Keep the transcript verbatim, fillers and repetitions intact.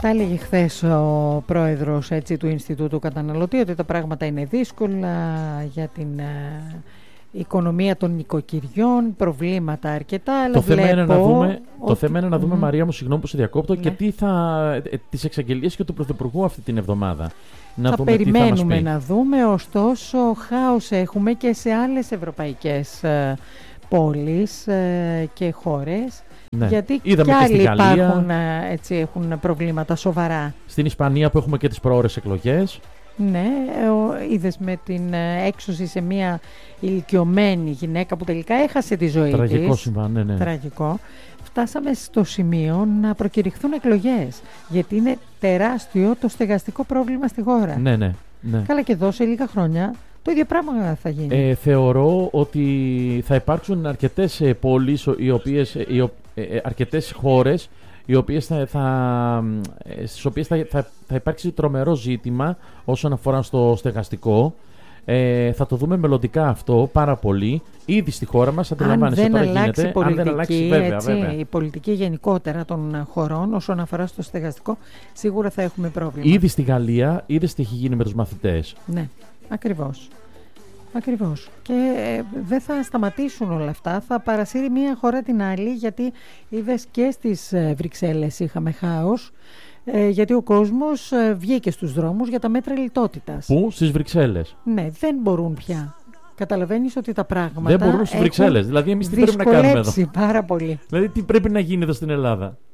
Τα έλεγε χθες ο πρόεδρος έτσι, του Ινστιτούτου Καταναλωτή, ότι τα πράγματα είναι δύσκολα για την ε, οικονομία των νοικοκυριών, προβλήματα αρκετά. Αλλά το, θέμα είναι να δούμε, ότι... το θέμα είναι να δούμε, mm-hmm. Μαρία μου, συγγνώμη που σε διακόπτω, ναι. και τι θα, ε, τις εξαγγελίες και του Πρωθυπουργού αυτή την εβδομάδα. Να θα δούμε περιμένουμε τι θα μας πει. να δούμε, ωστόσο χάος έχουμε και σε άλλες ευρωπαϊκές ε, πόλεις ε, και χώρες. Ναι. Γιατί είδαμε και άλλοι και υπάρχουν, έτσι, έχουν προβλήματα σοβαρά. Στην Ισπανία που έχουμε και τις προώρες εκλογές. Ναι, είδες με την έξωση σε μια ηλικιωμένη γυναίκα που τελικά έχασε τη ζωή Τραγικό της. Τραγικό συμβάν, ναι, ναι. Τραγικό. Φτάσαμε στο σημείο να προκηρυχθούν εκλογές, γιατί είναι τεράστιο το στεγαστικό πρόβλημα στη χώρα. Ναι, ναι, ναι. Καλά, και εδώ σε λίγα χρόνια το ίδιο πράγμα θα γίνει. Ε, θεωρώ ότι θα υπάρξουν αρκετές ε, πόλεις, οι οποίες, ε, ε, αρκετές χώρες, οι οποίες θα, θα, ε, στις οποίες θα, θα, θα υπάρξει τρομερό ζήτημα όσον αφορά στο στεγαστικό. Ε, θα το δούμε μελλοντικά αυτό πάρα πολύ. Ήδη στη χώρα μας αντιλαμβάνεσαι αν δεν τώρα αλλάξει γίνεται. πολιτική, αν δεν αλλάξει βέβαια, έτσι, βέβαια. η πολιτική γενικότερα των χωρών όσον αφορά στο στεγαστικό, σίγουρα θα έχουμε πρόβλημα. Ήδη στη Γαλλία, είδες τι έχει γίνει με τους μαθητές. Ναι, ακριβώς. Ακριβώς. Και ε, δεν θα σταματήσουν όλα αυτά. Θα παρασύρει μία χώρα την άλλη, γιατί είδες και στις ε, Βρυξέλλες είχαμε χάος. Ε, γιατί ο κόσμος ε, βγήκε στους δρόμους για τα μέτρα λιτότητας. Πού? Στις Βρυξέλλες. Ναι, δεν μπορούν πια. Καταλαβαίνεις ότι τα πράγματα δεν μπορούν στις Βρυξέλλες. Δηλαδή, εμείς τι πρέπει να κάνουμε εδώ? πάρα πολύ. Δηλαδή, τι πρέπει να γίνει εδώ στην Ελλάδα?